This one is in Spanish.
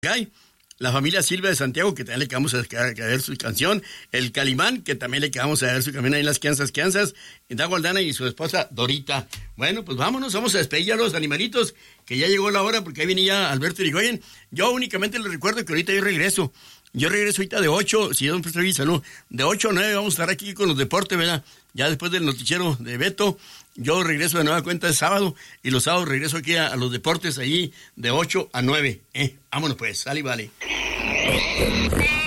La familia Silva de Santiago, que también le acabamos a caer su canción. El Calimán, que también le acabamos a dar su canción ahí en las Kansas. Dago Aldana y su esposa Dorita. Bueno, pues vámonos, vamos a despedir a los animalitos, que ya llegó la hora, porque ahí venía Alberto Irigoyen. Yo únicamente les recuerdo que ahorita yo regreso. Yo regreso ahorita de 8, si don Pedro salud, de 8 a 9 vamos a estar aquí con los deportes, ¿verdad? Ya después del noticiero de Beto, yo regreso de nueva cuenta el sábado, y los sábados regreso aquí a los deportes ahí de 8 a 9. Vámonos pues, sale y vale.